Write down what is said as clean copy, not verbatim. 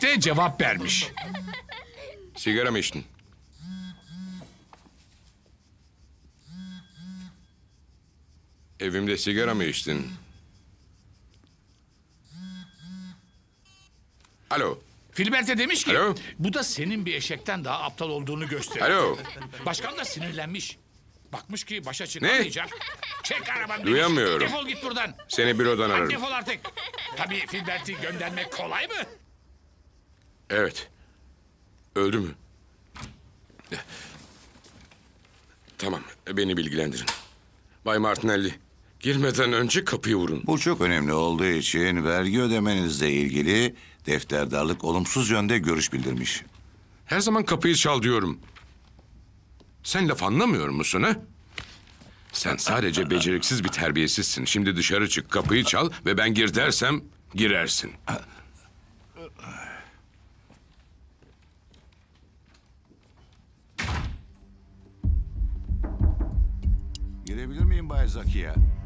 ise cevap vermiş. Sigara mı içtin? Evimde sigara mı içtin? Alo. Filbert demiş ki Alo? bu da senin bir eşekten daha aptal olduğunu gösteriyor. Alo. Başkan da sinirlenmiş. Bakmış ki başa çıkamayacak. Çek arabanı demiş. Duyamıyorum. Defol git buradan. Seni bürodan Hadi ararım. defol artık. Tabii Filbert'i göndermek kolay mı? Evet. Öldü mü? Tamam, beni bilgilendirin. Bay Martinelli, girmeden önce kapıyı vurun. Bu çok önemli olduğu için vergi ödemenizle ilgili defterdarlık olumsuz yönde görüş bildirmiş. Her zaman kapıyı çal diyorum. Sen laf anlamıyor musun ha? Sen sadece beceriksiz bir terbiyesizsin. Şimdi dışarı çık, kapıyı çal ve ben gir dersem girersin. Girebilir miyim Bay Zakiya?